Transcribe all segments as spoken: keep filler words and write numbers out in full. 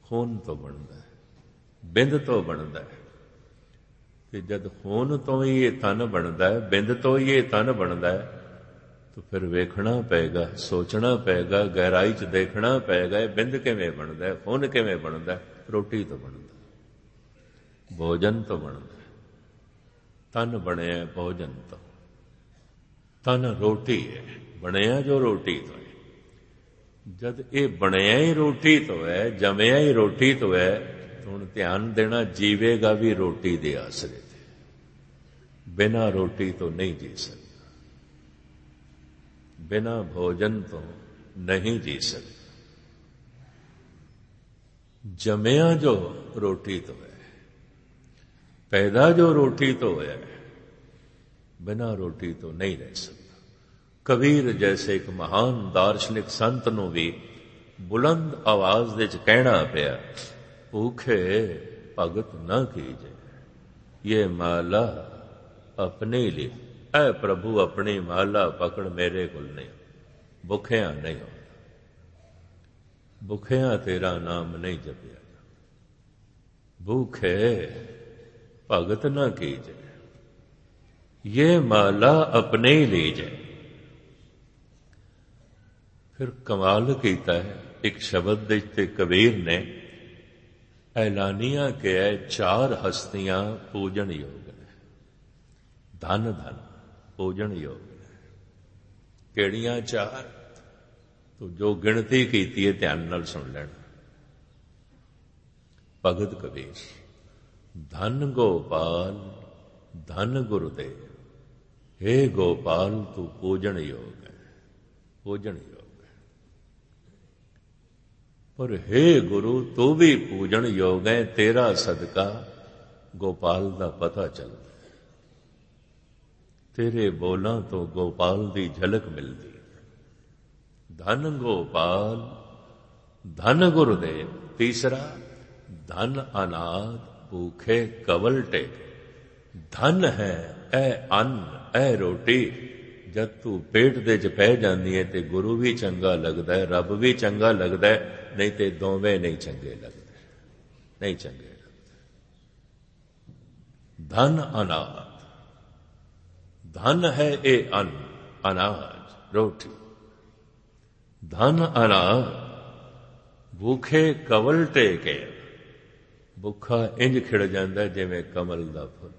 ਖੂਨ ਤੋਂ ਬਣਦਾ ਹੈ, ਬਿੰਦ ਤੋਂ ਬਣਦਾ ਹੈ। ਤੇ ਜਦ ਖੂਨ ਤੋਂ ਹੀ ਇਹ ਤਨ ਬਣਦਾ ਹੈ, ਬਿੰਦ ਤੋਂ ਹੀ ਇਹ ਤਨ ਬਣਦਾ ਹੈ, ਤਾਂ ਫਿਰ ਵੇਖਣਾ ਪਏਗਾ, ਸੋਚਣਾ ਪਏਗਾ, ਗਹਿਰਾਈ 'ਚ ਦੇਖਣਾ ਪਏਗਾ, ਇਹ ਬਿੰਦ ਕਿਵੇਂ ਬਣਦਾ ਹੈ, ਖੂਨ ਕਿਵੇਂ ਬਣਦਾ ਹੈ। ਰੋਟੀ ਤੋਂ ਬਣਦਾ, ਭੋਜਨ ਤੋਂ ਬਣਦਾ। ਤਨ ਬਣਿਆ ਭੋਜਨ ਤੋਂ, ਤਨ ਰੋਟੀ ਹੈ, ਬਣਿਆ ਜੋ ਰੋਟੀ ਤੋਂ ਹੈ। ਜਦ ਇਹ ਬਣਿਆ ਹੀ ਰੋਟੀ ਤੋਂ ਹੈ, ਜੰਮਿਆ ਹੀ ਰੋਟੀ ਤੋਂ ਹੈ, ਤਾਂ ਹੁਣ ਧਿਆਨ ਦੇਣਾ, ਜੀਵੇਗਾ ਵੀ ਰੋਟੀ ਦੇ ਆਸਰੇ ਤੇ, ਬਿਨਾਂ ਰੋਟੀ ਤੋਂ ਨਹੀਂ ਜੀ ਸਕਦਾ, ਬਿਨਾਂ ਭੋਜਨ ਤੋਂ ਨਹੀਂ ਜੀ ਸਕਦਾ। ਜੰਮਿਆ ਜੋ ਰੋਟੀ ਤੋਂ ਹੈ, ਪੈਦਾ ਜੋ ਰੋਟੀ ਤੋਂ ਹੋਇਆ ਹੈ, ਬਿਨਾਂ ਰੋਟੀ ਤੋਂ ਨਹੀਂ ਰਹਿ ਸਕਦਾ। ਕਬੀਰ ਜੈਸੇ ਇੱਕ ਮਹਾਨ ਦਾਰਸ਼ਨਿਕ ਸੰਤ ਨੂੰ ਵੀ ਬੁਲੰਦ ਆਵਾਜ਼ ਵਿੱਚ ਕਹਿਣਾ ਪਿਆ, ਭੂਖੇ ਭਗਤ ਨਾ ਕੀਜੇ, ਇਹ ਮਾਲਾ ਆਪਣੇ ਲਈ। ਐ ਪ੍ਰਭੂ, ਆਪਣੀ ਮਾਲਾ ਪਕੜ, ਮੇਰੇ ਕੋਲ ਨਹੀਂ, ਭੁੱਖਿਆਂ ਨਹੀਂ ਹੋ, ਭੁੱਖਿਆਂ ਤੇਰਾ ਨਾਮ ਨਹੀਂ ਜਪਿਆ। ਭੂਖੇ ਭਗਤ ਨਾ ਕੀਜੇ, ਇਹ ਮਾਲਾ ਆਪਣੇ ਹੀ ਲੀਜੇ। ਫਿਰ ਕਮਾਲ ਕੀਤਾ ਹੈ, ਇੱਕ ਸ਼ਬਦ ਦੇ ਤੇ ਕਬੀਰ ਨੇ ਐਲਾਨੀਆਂ ਕਿਹਾ, ਚਾਰ ਹਸਤੀਆਂ ਪੂਜਣ ਯੋਗ ਨੇ, ਧਨ ਧਨ ਪੂਜਣ ਯੋਗ ਨੇ। ਕਿਹੜੀਆਂ ਚਾਰ? ਤੋ ਜੋ ਗਿਣਤੀ ਕੀਤੀ ਹੈ ਧਿਆਨ ਨਾਲ ਸੁਣ ਲੈਣਾ। ਭਗਤ ਕਬੀਰ, ਧਨ ਗੋਪਾਲ ਧਨ ਗੁਰਦੇਵ, हे ਗੋਪਾਲ ਤੂੰ ਪੂਜਣ ਯੋਗ ਹੈ, ਪੂਜਣ ਯੋਗ। ਪਰ हे ਗੁਰੂ, ਤੂੰ ਵੀ ਪੂਜਣ ਯੋਗ ਹੈ, ਤੇਰਾ ਸਦਕਾ ਗੋਪਾਲ ਦਾ ਪਤਾ ਚੱਲਦਾ, ਤੇਰੇ ਬੋਲਾਂ ਤੋਂ ਗੋਪਾਲ ਦੀ ਝਲਕ ਮਿਲਦੀ। ਧਨ ਗੋਪਾਲ ਧਨ ਗੁਰਦੇਵ। ਤੀਸਰਾ, ਧਨ ਅਨਾਦ ਭੂਖੇ ਕਵਲ ਟੇਕ। ਧਨ ਹੈ ਇਹ ਅੰਨ, ਇਹ ਰੋਟੀ, ਜਦ ਤੂੰ ਪੇਟ ਦੇ 'ਚ ਪੈ ਜਾਂਦੀ ਹੈ ਤੇ ਗੁਰੂ ਵੀ ਚੰਗਾ ਲੱਗਦਾ ਹੈ, ਰੱਬ ਵੀ ਚੰਗਾ ਲੱਗਦਾ ਹੈ, ਨਹੀਂ ਤੇ ਦੋਵੇਂ ਨਹੀਂ ਚੰਗੇ ਲੱਗਦੇ, ਨਹੀਂ ਚੰਗੇ ਲੱਗਦੇ। ਧਨ ਅਨਾਦ, ਧਨ ਹੈ ਇਹ ਅੰਨ, ਅਨਾਜ ਰੋਟੀ। ਧਨ ਅਨਾਦ ਭੂਖੇ ਕਵਲ ਟੇਕੇ, ਭੁੱਖਾ ਇੰਜ ਖਿੜ ਜਾਂਦਾ ਜਿਵੇਂ ਕਮਲ ਦਾ ਫੁੱਲ।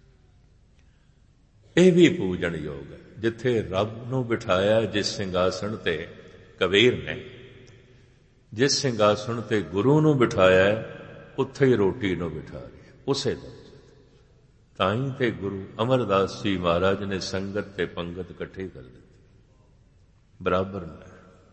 ਇਹ ਵੀ ਪੂਜਣ ਯੋਗ ਹੈ। ਜਿੱਥੇ ਰੱਬ ਨੂੰ ਬਿਠਾਇਆ ਜਿਸ ਸਿੰਘਾਸਣ ਤੇ ਕਬੀਰ ਨੇ, ਜਿਸ ਸਿੰਘਾਸਣ ਤੇ ਗੁਰੂ ਨੂੰ ਬਿਠਾਇਆ, ਉੱਥੇ ਹੀ ਰੋਟੀ ਨੂੰ ਬਿਠਾ ਰਿਹਾ, ਉਸੇ ਦਰਜੇ। ਤਾਂ ਹੀ ਤੇ ਗੁਰੂ ਅਮਰਦਾਸ ਜੀ ਮਹਾਰਾਜ ਨੇ ਸੰਗਤ ਤੇ ਪੰਗਤ ਇਕੱਠੀ ਕਰ ਦਿੱਤੀ, ਬਰਾਬਰ ਨੇ।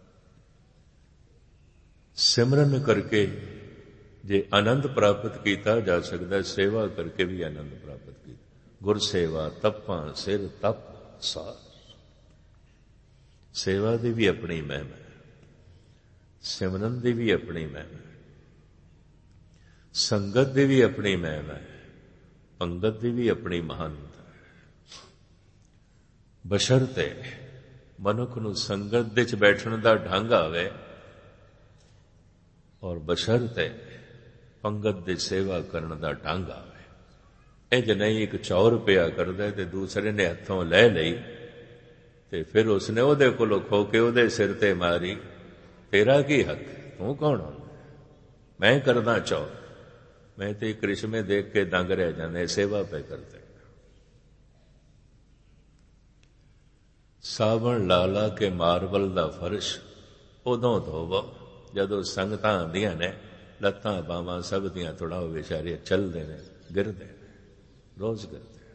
ਸਿਮਰਨ ਕਰਕੇ ਜੇ ਆਨੰਦ ਪ੍ਰਾਪਤ ਕੀਤਾ ਜਾ ਸਕਦਾ, ਸੇਵਾ ਕਰਕੇ ਵੀ ਆਨੰਦ ਪ੍ਰਾਪਤ ਕੀਤਾ। ਗੁਰ ਸੇਵਾ ਤਪਾਂ ਸਿਰ ਤਪ ਸਾਰ। ਸੇਵਾ ਦੀ ਵੀ ਆਪਣੀ ਮਹਿਮਾ, ਸਿਮਰਨ ਦੀ ਵੀ ਆਪਣੀ ਮਹਿਮਾ, ਸੰਗਤ ਦੀ ਵੀ ਆਪਣੀ ਮਹਿਮਾ, ਪੰਗਤ ਦੀ ਵੀ ਆਪਣੀ ਮਹਾਨਤਾ ਹੈ। ਬਸ਼ਰਤੇ ਮਨੁੱਖ ਨੂੰ ਸੰਗਤ ਦੇ 'ਚ ਬੈਠਣ ਦਾ ਢੰਗ ਆਵੇ, ਔਰ ਬਸ਼ਰਤੇ ਪੰਗਤ ਦੀ ਸੇਵਾ ਕਰਨ ਦਾ ਢੰਗ ਆਵੇ। ਇੰਜ ਨਹੀਂ ਇੱਕ ਸੌ ਰੁਪਇਆ ਕਰਦਾ ਤੇ ਦੂਸਰੇ ਨੇ ਹੱਥੋਂ ਲੈ ਲਈ ਤੇ ਫਿਰ ਉਸਨੇ ਉਹਦੇ ਕੋਲੋਂ ਖੋ ਕੇ ਉਹਦੇ ਸਿਰ ਤੇ ਮਾਰੀ। ਤੇਰਾ ਕੀ ਹੱਕ? ਤੂੰ ਕੌਣ ਹੁੰਦਾ? ਮੈਂ ਕਰਦਾ ਚੌਰ, ਮੈਂ ਤੇ ਕ੍ਰਿਸ਼ਮੇ ਦੇਖ ਕੇ ਦੰਗ ਰਹਿ ਜਾਂਦੇ, ਸੇਵਾ ਪੈ ਕਰਦੇ। ਸਾਵਣ ਲਾ ਲਾ ਕੇ ਮਾਰਬਲ ਦਾ ਫਰਸ਼ ਉਦੋਂ ਧੋਵੋ ਜਦੋਂ ਸੰਗਤਾਂ ਆਉਂਦੀਆਂ ਨੇ, ਲੱਤਾਂ ਬਾਹਾਂ ਸਭ ਦੀਆਂ ਤੁੜਾਓ, ਵਿਚਾਰੇ ਚੱਲਦੇ ਨੇ, ਗਿਰਦੇ ਨੇ, ਰੋਜ਼ ਗਿਰਦੇ ਨੇ।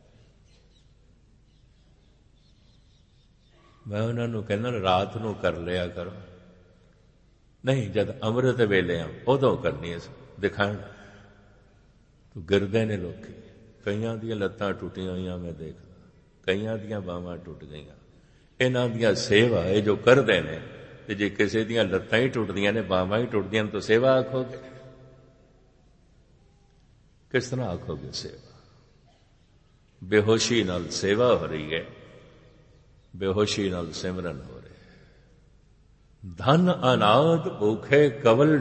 ਮੈਂ ਉਹਨਾਂ ਨੂੰ ਕਹਿੰਦਾ ਰਾਤ ਨੂੰ ਕਰ ਲਿਆ ਕਰੋ। ਨਹੀਂ, ਜਦ ਅੰਮ੍ਰਿਤ ਵੇਲੇ ਆ ਉਦੋਂ ਕਰਨੀ ਹੈ ਦਿਖਾਣ। ਤੂੰ ਗਿਰਦੇ ਨੇ ਲੋਕੀ, ਕਈਆਂ ਦੀਆਂ ਲੱਤਾਂ ਟੁੱਟੀਆਂ ਹੋਈਆਂ ਮੈਂ ਦੇਖਦਾ, ਕਈਆਂ ਦੀਆਂ ਬਾਹਾਂ ਟੁੱਟ ਗਈਆਂ। ਇਹਨਾਂ ਦੀਆਂ ਸੇਵਾ ਇਹ ਜੋ ਕਰਦੇ ਨੇ, ਤੇ ਜੇ ਕਿਸੇ ਦੀਆਂ ਲੱਤਾਂ ਹੀ ਟੁੱਟਦੀਆਂ ਨੇ, ਬਾਹਾਂ ਹੀ ਟੁੱਟਦੀਆਂ ਨੇ, ਤਾਂ ਸੇਵਾ ਆਖੋਗੇ? ਕਿਸ ਤਰ੍ਹਾਂ ਆਖੋਗੇ ਸੇਵਾ? ਬੇਹੋਸ਼ੀ ਨਾਲ ਸੇਵਾ ਹੋ ਰਹੀ ਹੈ, ਬੇਹੋਸ਼ੀ ਨਾਲ ਸਿਮਰਨ ਹੋ ਰਿਹਾ। ਧਨ ਅਨਾਦ ਭੂਖੇ ਕਵਲ